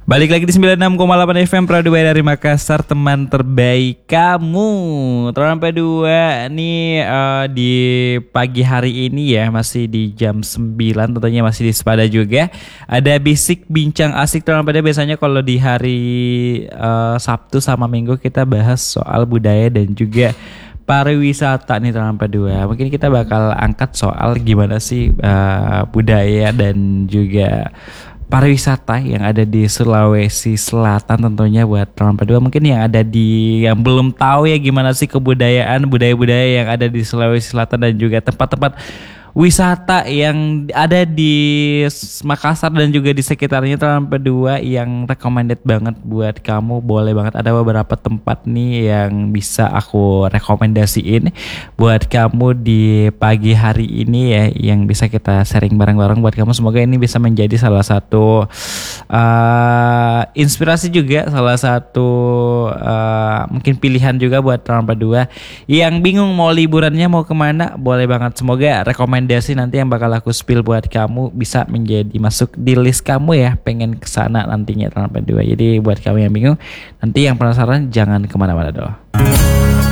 Balik lagi di 96,8 FM Pradua dari Makassar, teman terbaik kamu. Teman Pradua nih di pagi hari ini ya, masih di jam 9, tentunya masih di Sepada juga. Ada bisik bincang asik teman Pradua. Biasanya kalau di hari Sabtu sama Minggu kita bahas soal budaya dan juga pariwisata nih teman Pradua. Mungkin kita bakal angkat soal gimana sih budaya dan juga pariwisata yang ada di Sulawesi Selatan, tentunya buat teman Padua mungkin yang belum tahu ya gimana sih budaya-budaya yang ada di Sulawesi Selatan dan juga tempat-tempat wisata yang ada di Makassar dan juga di sekitarnya. Teman Padua yang recommended banget buat kamu, boleh banget, ada beberapa tempat nih yang bisa aku rekomendasiin buat kamu di pagi hari ini ya, yang bisa kita sharing bareng-bareng buat kamu. Semoga ini bisa menjadi salah satu inspirasi juga, salah satu mungkin pilihan juga buat teman Padua yang bingung mau liburannya mau kemana. Boleh banget, semoga rekomendasi nanti yang bakal aku spill buat kamu bisa menjadi masuk di list kamu ya, pengen kesana nantinya teman Padua. Jadi buat kamu yang bingung nanti, yang penasaran, jangan kemana-mana doh.